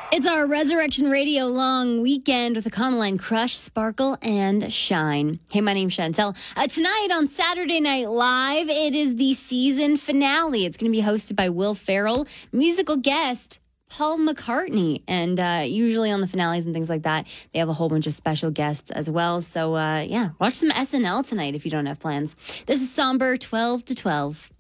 It's our Resurrection Radio long weekend with Econoline Crush, Sparkle, and Shine. Hey, my name's Chantel. Tonight on Saturday Night Live, it is the season finale. It's going to be hosted by Will Ferrell, musical guest Paul McCartney. And usually on the finales and things like that, they have a whole bunch of special guests as well. So, watch some SNL tonight if you don't have plans. This is Somber 12 to 12.